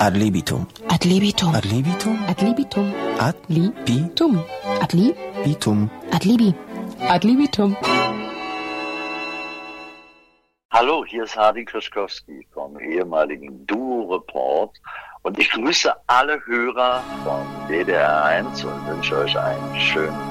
Ad libitum. Ad libitum. Ad libitum. Ad libitum. Ad libitum. Ad libitum. Ad libi. Ad libitum. Hallo, hier ist Hardy Krischkowski vom ehemaligen Duo Report und ich grüße alle Hörer von WDR 1 und wünsche euch einen schönen